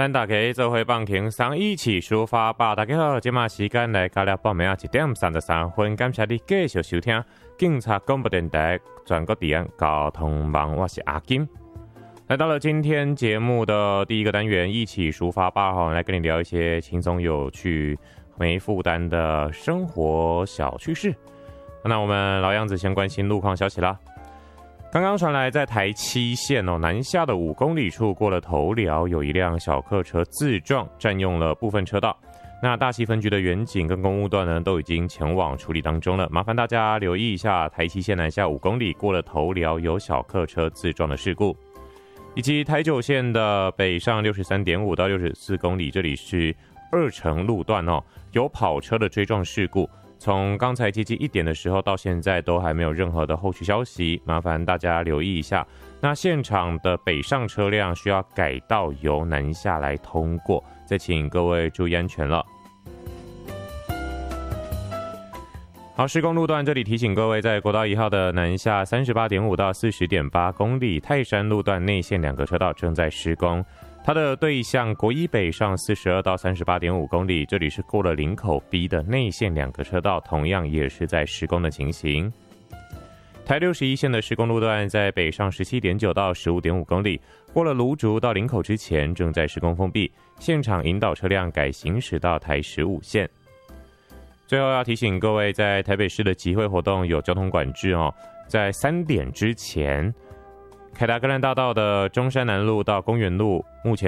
咱大家做伙放轻松，一起抒发吧。大家好，今嘛时间来到了报名1:33，感谢你继续收听警察广播电台全国治安交通网，我是阿金。来到了今天节目的第一个单元，一起抒发吧，来跟你聊一些轻松有趣、没负担的生活小趣事。那我们老样子，先关心路况消息啦。刚刚传来，在台七线南下的5公里处过了头寮，有一辆小客车自撞，占用了部分车道。那大溪分局的员警跟公务段呢，都已经前往处理当中了。麻烦大家留意一下，台七线南下5公里过了头寮有小客车自撞的事故，以及台九线的北上63.5到64公里，这里是2城路段有跑车的追撞事故。从刚才接近1点的时候到现在都还没有任何的后续消息，麻烦大家留意一下。那现场的北上车辆需要改道由南下来通过，再请各位注意安全了。好，施工路段这里提醒各位，在国道1号的南下38.5到40.8公里，泰山路段内线2个车道正在施工。它的对向国一北上42到38.5公里，这里是过了林口 B 的内线2个车道，同样也是在施工的情形。台61线的施工路段在北上17.9到15.5公里，过了芦竹到林口之前正在施工封闭，现场引导车辆改行驶到台15线。最后要提醒各位，在台北市的集会活动有交通管制在3点之前，凯达格兰大道的中山南路到公园路目前